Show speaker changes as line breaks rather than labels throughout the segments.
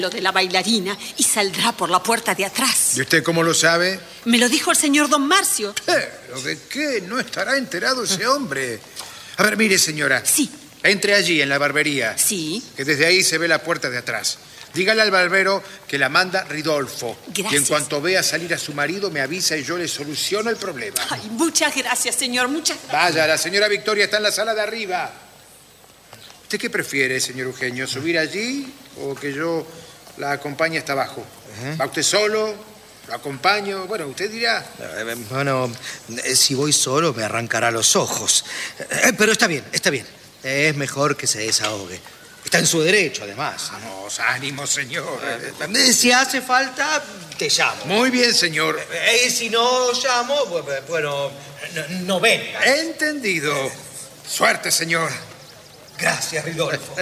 lo de la bailarina y saldrá por la puerta de atrás.
¿Y usted cómo lo sabe?
Me lo dijo el señor don Marcio.
¿Pero de qué? No estará enterado ese hombre. A ver, mire, señora.
Sí.
Entre allí, en la barbería.
Sí.
Que desde ahí se ve la puerta de atrás. Dígale al barbero que la manda Ridolfo.
Gracias.
Y en cuanto vea salir a su marido, me avisa y yo le soluciono el problema.
Ay, muchas gracias, señor, muchas gracias.
Vaya, la señora Victoria está en la sala de arriba. ¿Usted qué prefiere, señor Eugenio? ¿Subir allí o que yo la acompañe hasta abajo? ¿Va usted solo? ¿Lo acompaño? Bueno, usted dirá.
Bueno, si voy solo me arrancará los ojos. Pero está bien, está bien. Es mejor que se desahogue. Está en su derecho, además.
Vamos, ánimo, señor.
Si hace falta, te llamo.
Muy bien, señor.
Si no llamo, bueno, no venga.
Entendido. Suerte, señor.
Gracias, Ridolfo.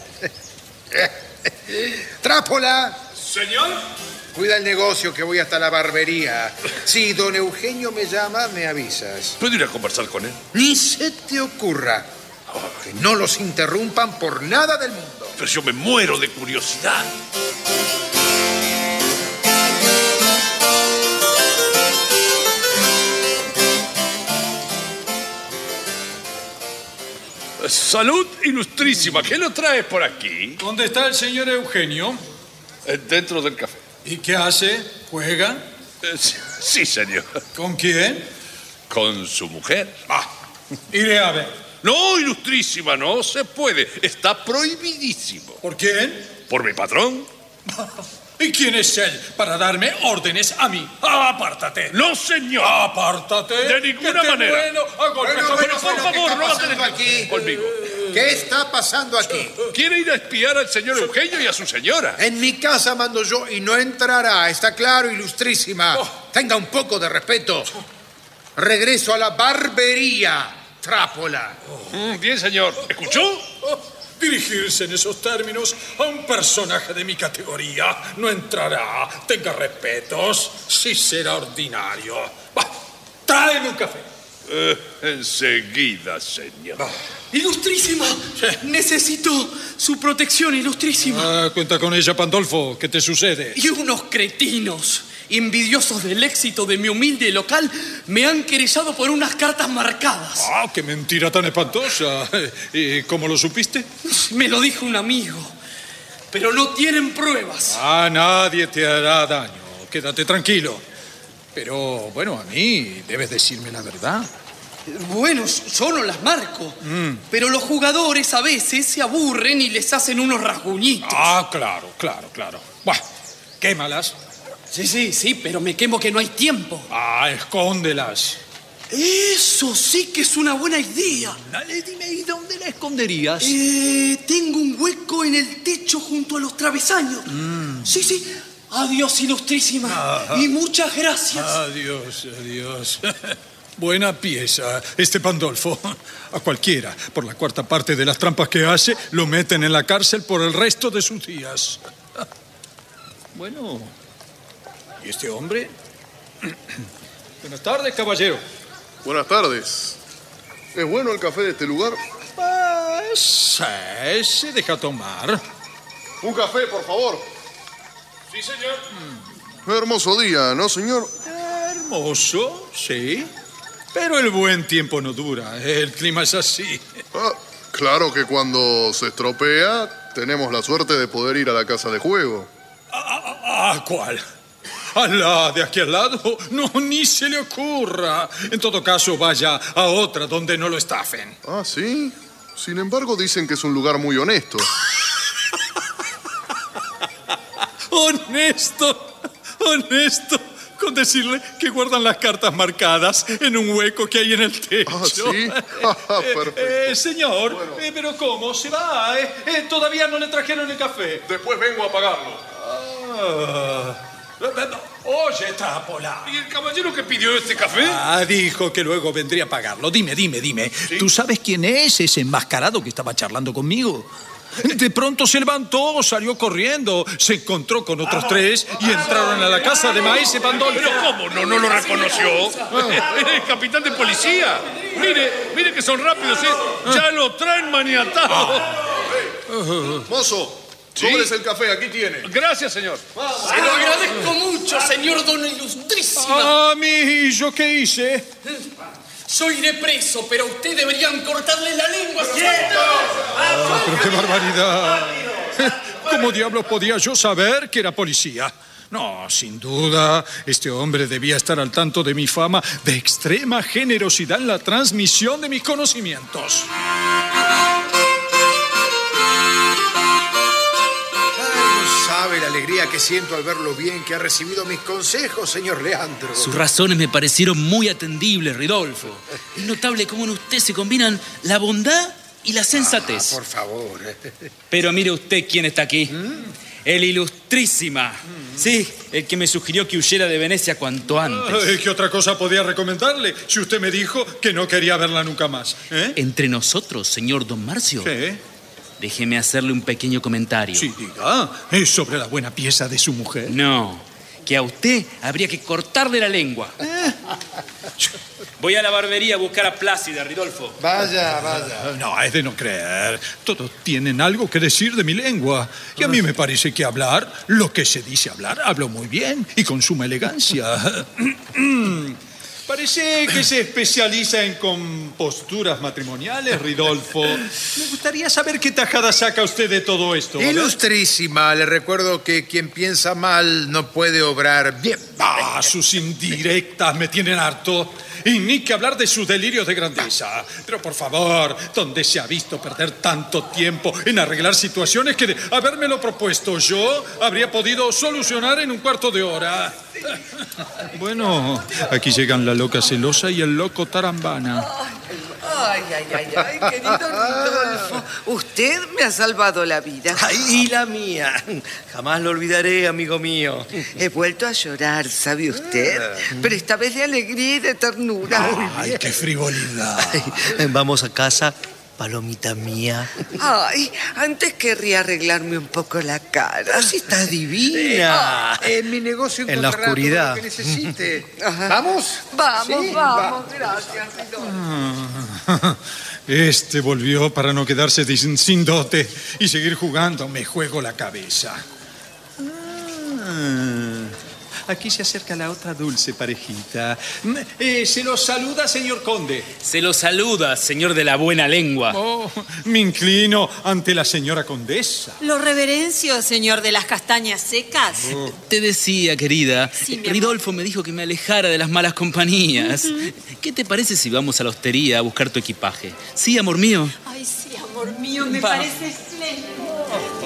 Trápola.
Señor.
Cuida el negocio que voy hasta la barbería. Si don Eugenio me llama, me avisas.
¿Puedo ir a conversar con él?
Ni se te ocurra. Que no los interrumpan por nada del mundo.
Pero yo me muero de curiosidad. Salud ilustrísima. ¿Qué lo traes por aquí?
¿Dónde está el señor Eugenio?
Dentro del café.
¿Y qué hace? ¿Juega?
Sí, señor.
¿Con quién?
Con su mujer.
Iré a ver.
No, ilustrísima, no se puede. Está prohibidísimo.
¿Por quién?
¿Por mi patrón?
¿Y quién es él para darme órdenes a mí? ¡Apártate!
¡No, señor!
¡Apártate!
De ninguna manera.
Bueno,
Pero por favor, no va a tener
aquí
conmigo.
¿Qué está pasando aquí?
Quiere ir a espiar al señor Eugenio y a su señora.
En mi casa mando yo y no entrará. Está claro, ilustrísima. Tenga un poco de respeto. Regreso a la barbería. Trápola.
Bien, señor. ¿Escuchó?
Dirigirse en esos términos a un personaje de mi categoría no entrará. Tenga respetos. Sí será ordinario. Tráeme un café.
Enseguida, señor.
Ilustrísima, necesito su protección, ilustrísima.
Cuenta con ella, Pandolfo. ¿Qué te sucede?
Y unos cretinos, envidiosos del éxito de mi humilde local, me han querellado por unas cartas marcadas.
¡Qué mentira tan espantosa! ¿Y cómo lo supiste?
Me lo dijo un amigo, pero no tienen pruebas.
Nadie te hará daño. Quédate tranquilo. Pero, bueno, a mí debes decirme la verdad.
Bueno, yo no las marco, pero los jugadores a veces se aburren y les hacen unos rasguñitos.
Claro. Buah, quémalas.
Sí, pero me quemo que no hay tiempo.
Escóndelas.
Eso sí que es una buena idea.
Dale, dime, ¿y dónde la esconderías?
Tengo un hueco en el techo junto a los travesaños. Sí. Adiós, ilustrísima. Y muchas gracias.
Adiós. Buena pieza, Pandolfo. A cualquiera, por la cuarta parte de las trampas que hace, lo meten en la cárcel por el resto de sus días. Bueno, ¿y este hombre? Buenas tardes, caballero.
Buenas tardes. ¿Es bueno el café de este lugar?
Se deja tomar.
Un café, por favor.
Sí, señor.
Hermoso día, ¿no, señor?
Hermoso, sí. Pero el buen tiempo no dura. El clima es así.
Claro que cuando se estropea, tenemos la suerte de poder ir a la casa de juego.
¿Cuál? ¿A la de aquí al lado? No, ni se le ocurra. En todo caso, vaya a otra donde no lo estafen.
¿Sí? Sin embargo, dicen que es un lugar muy honesto.
Honesto. Con decirle que guardan las cartas marcadas en un hueco que hay en el techo.
¿Sí? Perfecto.
Señor, bueno. ¿Pero cómo? ¿Se va? ¿Todavía no le trajeron el café?
Después vengo a pagarlo.
Oye, Trápola.
¿Y el caballero que pidió este café?
Dijo que luego vendría a pagarlo. Dime.
¿Sí?
¿Tú sabes quién es ese enmascarado que estaba charlando conmigo? De pronto se levantó, salió corriendo, se encontró con otros tres y entraron a la casa de Maese Pandolfo.
¿Pero cómo? ¿No lo reconoció? Es el capitán de policía. Mire que son rápidos, ¿eh? Ya lo traen maniatado.
Mozo,
¿Sí?
Cóbrese el café, aquí tiene.
Gracias, señor.
Se lo agradezco mucho, señor don Ilustrísima.
Ah, ¿y yo qué hice?
Yo iré preso, pero a usted deberían cortarle la lengua.
Ah, pero qué barbaridad. ¿Cómo diablos podía yo saber que era policía? No, sin duda, este hombre debía estar al tanto de mi fama de extrema generosidad en la transmisión de mis conocimientos.
No sabe la alegría que siento al ver lo bien que ha recibido mis consejos, señor Leandro.
Sus razones me parecieron muy atendibles, Ridolfo. Es notable cómo en usted se combinan la bondad y la sensatez.
Por favor.
Pero mire usted quién está aquí. El Ilustrísima. Sí, el que me sugirió que huyera de Venecia cuanto antes.
¿Qué otra cosa podía recomendarle si usted me dijo que no quería verla nunca más?
Entre nosotros, señor don Marcio.
¿Qué?
Déjeme hacerle un pequeño comentario.
Sí, diga. ¿Es sobre la buena pieza de su mujer?
No, que a usted habría que cortarle la lengua. Voy a la barbería a buscar a Plácida, Ridolfo.
Vaya, vaya.
No, es de no creer. Todos tienen algo que decir de mi lengua. Y a mí me parece que hablar, lo que se dice hablar, hablo muy bien y con suma elegancia. Parece que se especializa en composturas matrimoniales, Ridolfo. Me gustaría saber qué tajada saca usted de todo esto. ¿Vale?
Ilustrísima, le recuerdo que quien piensa mal no puede obrar bien.
Ah, sus indirectas me tienen harto. Y ni que hablar de sus delirios de grandeza. Pero por favor, ¿dónde se ha visto perder tanto tiempo en arreglar situaciones que de habérmelo propuesto yo habría podido solucionar en un cuarto de hora? Bueno, aquí llegan la loca celosa y el loco tarambana.
Ay, querido Ridolfo. Usted me ha salvado la vida.
¡Ay, la mía! Jamás lo olvidaré, amigo mío.
He vuelto a llorar, ¿sabe usted? Pero esta vez de alegría y de ternura.
¡Ay, qué frivolidad!
Ay, vamos a casa, palomita mía.
Ay, antes querría arreglarme un poco la cara.
Si está divina.
En mi negocio
En la
encontrará
oscuridad.
todo lo que necesite. ¿Vamos?
Vamos,
Sí,
vamos. Gracias, Ridolfo.
Este volvió para no quedarse sin dote y seguir jugando. Me juego la cabeza. Aquí se acerca la otra dulce parejita. Se los saluda, señor conde.
Se lo saluda, señor de la buena lengua.
Oh, me inclino ante la señora condesa.
Lo reverencio, señor de las castañas secas.
Te decía, querida,
Sí, mi amor.
Ridolfo me dijo que me alejara de las malas compañías. ¿Qué te parece si vamos a la hostería a buscar tu equipaje? Sí, amor mío.
Ay, sí, amor mío, me
Va.
parece espléndido.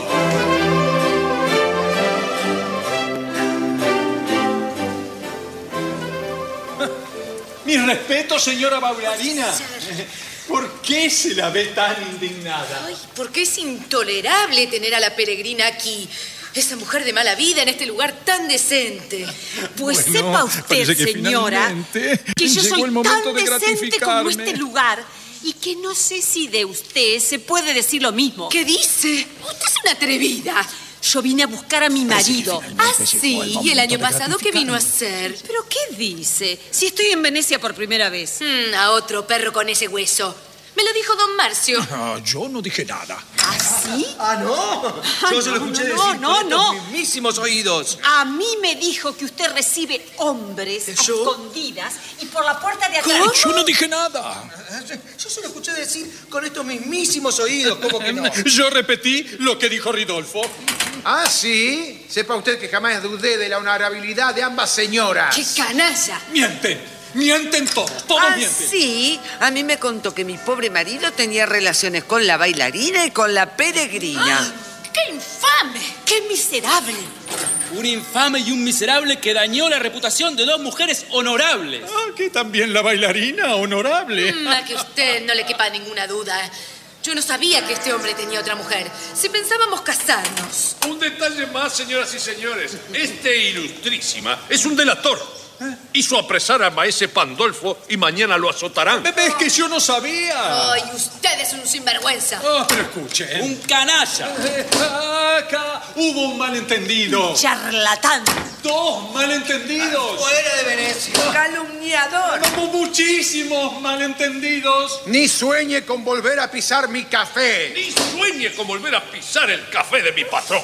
Mi respeto, señora bailarina. ¿Por qué se la ve tan indignada?
Ay, porque es intolerable tener a la peregrina aquí. Esa mujer de mala vida en este lugar tan decente.
Pues
Bueno,
sepa usted,
parece que
señora,
finalmente
que yo
llegó
soy
el momento
tan
de
decente
gratificarme.
como este lugar y que no sé si de usted se puede decir lo mismo.
¿Qué dice? Usted es una atrevida.
Yo vine a buscar a mi marido.
Ah, sí. ¿Y el año pasado qué vino a hacer?
¿Pero qué dice? Si estoy en Venecia por primera vez.
A otro perro con ese hueso. Me lo dijo don Marcio.
Ah, yo no dije nada.
¿Ah, sí?
¡Ah, no! Yo se lo escuché decir con estos mismísimos oídos.
A mí me dijo que usted recibe hombres a escondidas y por la puerta de atrás.
Yo no dije nada.
Yo se lo escuché decir con estos mismísimos oídos. ¿Cómo que no?
Yo repetí lo que dijo Ridolfo.
Ah, sí. Sepa usted que jamás dudé de la honorabilidad de ambas señoras.
¡Qué canalla!
Mienten todos mienten.
Sí, a mí me contó que mi pobre marido tenía relaciones con la bailarina y con la peregrina.
¡Qué infame!
¡Qué miserable!
Un infame y un miserable que dañó la reputación de dos mujeres honorables.
Ah, que también la bailarina, honorable.
A que usted no le quepa ninguna duda. Yo no sabía que este hombre tenía otra mujer. Si pensábamos casarnos.
Un detalle más, señoras y señores. Este Ilustrísima es un delator. Hizo apresar a maese Pandolfo y mañana lo azotarán.
Es que yo no sabía.
Ay, usted es un sinvergüenza.
Pero escuchen.
Un canalla.
Acá hubo un malentendido.
Charlatán.
2 malentendidos.
Fuera de Venecia.
Calumniador.
Muchísimos malentendidos.
Ni sueñe con volver a pisar mi café.
Ni sueñe con volver a pisar el café de mi patrón.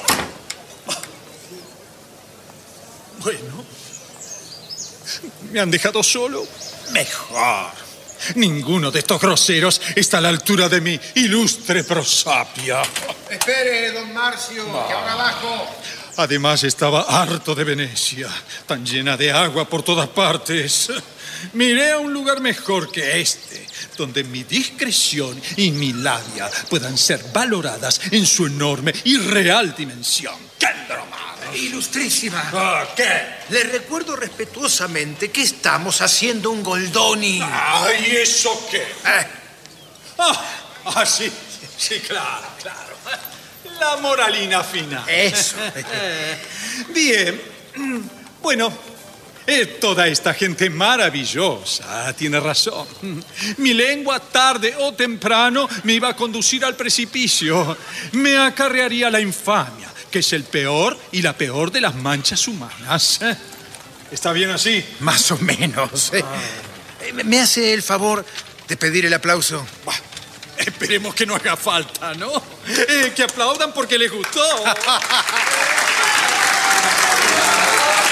Bueno, ¿me han dejado solo? Mejor. Ninguno de estos groseros está a la altura de mi ilustre prosapia.
Espere, don Marcio, que ahora abajo.
Además, estaba harto de Venecia, tan llena de agua por todas partes. Miré a un lugar mejor que este, donde mi discreción y mi labia puedan ser valoradas en su enorme y real dimensión. ¡Qué broma!
Ilustrísima.
¿Qué?
Le recuerdo respetuosamente que estamos haciendo un Goldoni.
¿Y eso qué? Sí, claro. La moralina final.
Eso.
Bien. Bueno, toda esta gente maravillosa tiene razón. Mi lengua, tarde o temprano, me iba a conducir al precipicio. Me acarrearía la infamia, que es el peor y la peor de las manchas humanas. ¿Está bien así?
Más o menos. ¿Me hace el favor de pedir el aplauso?
Esperemos que no haga falta, ¿no? Que aplaudan porque les gustó.